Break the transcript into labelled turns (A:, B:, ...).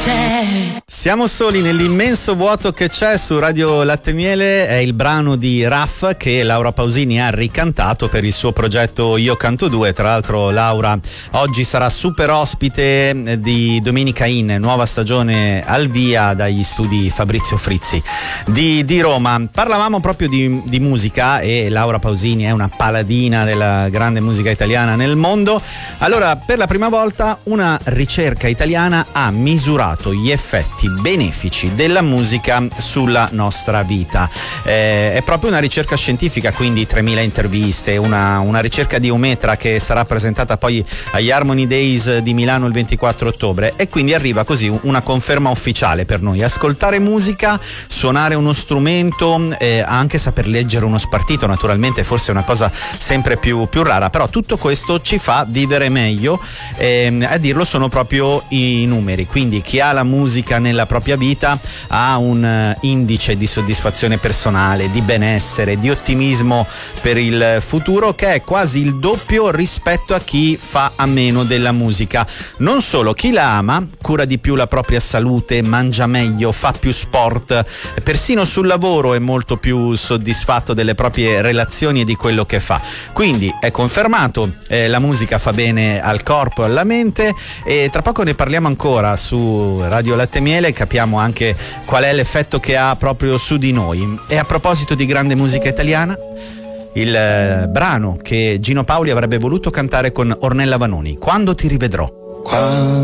A: Siamo soli nell'immenso vuoto che c'è su Radio Latte Miele. È il brano di Raff che Laura Pausini ha ricantato per il suo progetto Io Canto 2. Tra l'altro Laura oggi sarà super ospite di Domenica In, nuova stagione al via dagli studi Fabrizio Frizzi di Roma. Parlavamo proprio di musica e Laura Pausini è una paladina della grande musica italiana nel mondo. Allora, per la prima volta una ricerca italiana ha misurato gli effetti benefici della musica sulla nostra vita. È proprio una ricerca scientifica, quindi 3000 interviste, una ricerca di Ometra che sarà presentata poi agli Harmony Days di Milano il 24 ottobre e quindi arriva così una conferma ufficiale per noi. Ascoltare musica, suonare uno strumento, anche saper leggere uno spartito, naturalmente forse è una cosa sempre più rara, però tutto questo ci fa vivere meglio, a dirlo sono proprio i numeri. Quindi chi ha la musica nella propria vita ha un indice di soddisfazione personale, di benessere, di ottimismo per il futuro che è quasi il doppio rispetto a chi fa a meno della musica. Non solo, chi la ama cura di più la propria salute, mangia meglio, fa più sport, persino sul lavoro è molto più soddisfatto delle proprie relazioni e di quello che fa. Quindi è confermato, la musica fa bene al corpo e alla mente, e tra poco ne parliamo ancora su Radio Latte Miele, capiamo anche qual è l'effetto che ha proprio su di noi. E a proposito di grande musica italiana, il brano che Gino Paoli avrebbe voluto cantare con Ornella Vanoni, Quando ti rivedrò.